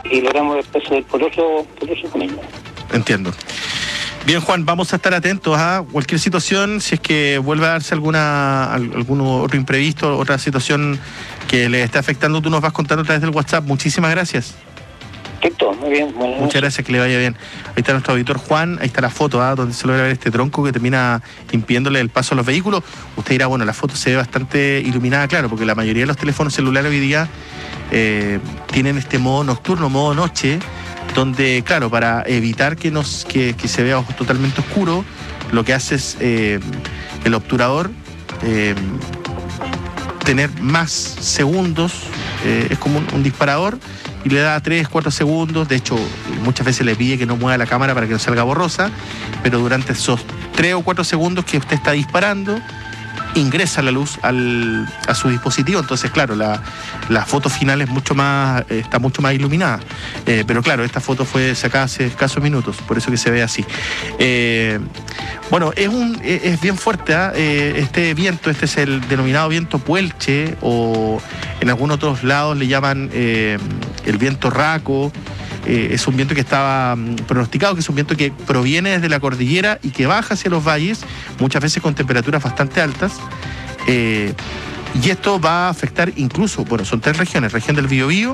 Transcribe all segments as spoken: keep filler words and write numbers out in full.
y logramos después salir por otro, por otro camino. Entiendo. Bien, Juan, vamos a estar atentos a cualquier situación, si es que vuelve a darse alguna algún otro imprevisto, otra situación que le esté afectando, tú nos vas contando a través del WhatsApp. Muchísimas gracias. Perfecto, muy bien. Buenas Muchas noches. gracias, que le vaya bien. Ahí está nuestro auditor Juan, ahí está la foto, ¿ah? Donde se logra ver este tronco que termina impidiéndole el paso a los vehículos. Usted dirá, bueno, la foto se ve bastante iluminada, claro, porque la mayoría de los teléfonos celulares hoy día eh, tienen este modo nocturno, modo noche, donde, claro, para evitar que, nos, que, que se vea totalmente oscuro, lo que hace es eh, el obturador eh, tener más segundos, eh, es como un, un disparador, y le da tres, cuatro segundos. De hecho, muchas veces le pide que no mueva la cámara para que no salga borrosa, pero durante esos tres o cuatro segundos que usted está disparando, ingresa la luz al, a su dispositivo. Entonces, claro, la, la foto final es mucho más, eh, está mucho más iluminada. Eh, pero claro, esta foto fue sacada hace escasos minutos, por eso que se ve así. Eh, bueno, es, un, es bien fuerte, ¿eh? Eh, este viento, este es el denominado viento puelche, o en algunos otros lados le llaman eh, el viento raco. Eh, es un viento que estaba um, pronosticado, que es un viento que proviene desde la cordillera y que baja hacia los valles, muchas veces con temperaturas bastante altas. Eh, y esto va a afectar incluso, bueno, son tres regiones, región del Biobío.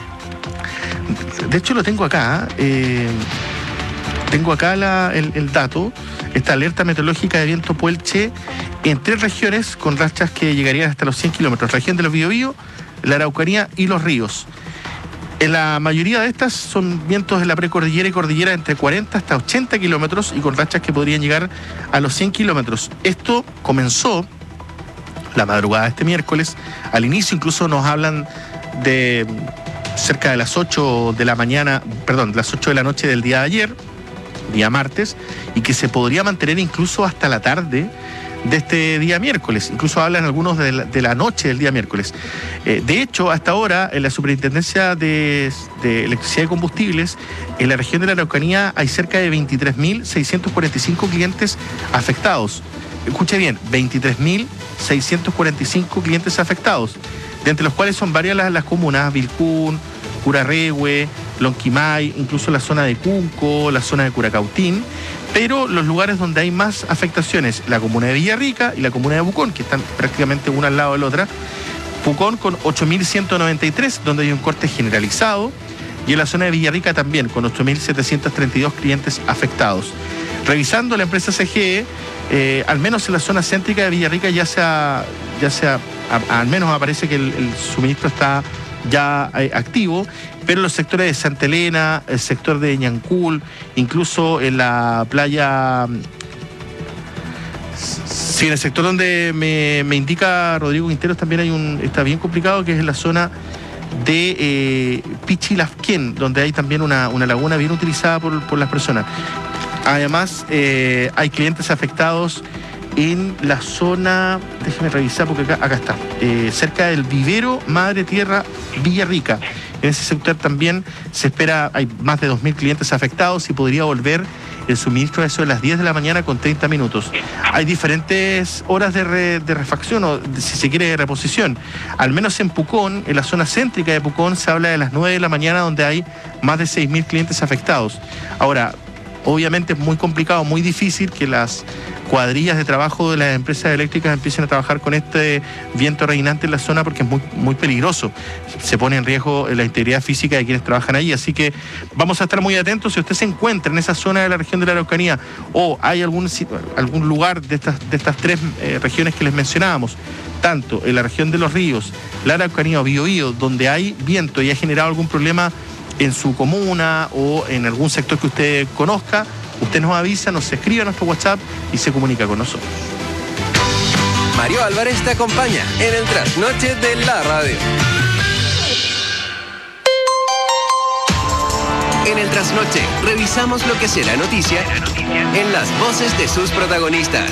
De hecho, lo tengo acá, eh, tengo acá la, el, el dato, esta alerta meteorológica de viento puelche en tres regiones con rachas que llegarían hasta los cien kilómetros, región del Biobío, la Araucanía y los ríos. En la mayoría de estas son vientos de la precordillera y cordillera entre cuarenta hasta ochenta kilómetros y con rachas que podrían llegar a los cien kilómetros. Esto comenzó la madrugada de este miércoles. Al inicio incluso nos hablan de cerca de las ocho de la mañana, perdón, de las ocho de la noche del día de ayer, día martes, y que se podría mantener incluso hasta la tarde de este día miércoles. Incluso hablan algunos de la, de la noche del día miércoles. Eh, de hecho, hasta ahora, en la Superintendencia de, de Electricidad y Combustibles, en la región de la Araucanía hay cerca de veintitrés mil seiscientos cuarenta y cinco clientes afectados. Escuche bien, veintitrés mil seiscientos cuarenta y cinco clientes afectados, de entre los cuales son varias las, las comunas: Vilcún, Curarrehue, Lonquimay, incluso la zona de Cunco, la zona de Curacautín. Pero los lugares donde hay más afectaciones, la comuna de Villarrica y la comuna de Pucón, que están prácticamente una al lado de la otra. Pucón con ocho mil ciento noventa y tres, donde hay un corte generalizado, y en la zona de Villarrica también, con ocho mil setecientos treinta y dos clientes afectados. Revisando la empresa C G E, eh, al menos en la zona céntrica de Villarrica ya sea, ya sea a, al menos aparece que el, el suministro está ya eh, activo, pero en los sectores de Santa Elena, el sector de Ñancul, incluso en la playa, sí, en el sector donde me, me indica Rodrigo Quinteros también hay un, está bien complicado, que es en la zona de eh, Pichilafquén, donde hay también una, una laguna bien utilizada por, por las personas. Además, eh, hay clientes afectados en la zona, déjeme revisar porque acá, acá está, eh, cerca del vivero Madre Tierra Villarrica. En ese sector también se espera, hay más de dos mil clientes afectados y podría volver el suministro a eso de las diez de la mañana con treinta minutos. Hay diferentes horas de, re, de refacción o, si se quiere, de reposición. Al menos en Pucón, en la zona céntrica de Pucón, se habla de las nueve de la mañana, donde hay más de seis mil clientes afectados. Ahora, obviamente es muy complicado, muy difícil que las cuadrillas de trabajo de las empresas eléctricas empiecen a trabajar con este viento reinante en la zona, porque es muy, muy peligroso. Se pone en riesgo la integridad física de quienes trabajan allí. Así que vamos a estar muy atentos. Si usted se encuentra en esa zona de la región de la Araucanía o hay algún, algún lugar de estas, de estas tres eh, regiones que les mencionábamos, tanto en la región de los ríos, la Araucanía o Biobío, donde hay viento y ha generado algún problema en su comuna o en algún sector que usted conozca, usted nos avisa, nos escribe a nuestro WhatsApp y se comunica con nosotros. Mario Álvarez te acompaña en el trasnoche de la radio. En el trasnoche revisamos lo que será noticia en las voces de sus protagonistas.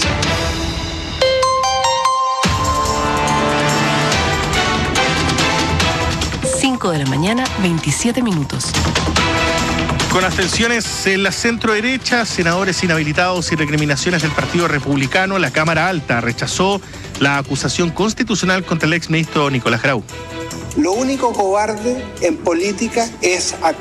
cinco de la mañana, veintisiete minutos. Con abstenciones en la centro derecha, senadores inhabilitados y recriminaciones del Partido Republicano, la Cámara Alta rechazó la acusación constitucional contra el exministro Nicolás Grau. Lo único cobarde en política es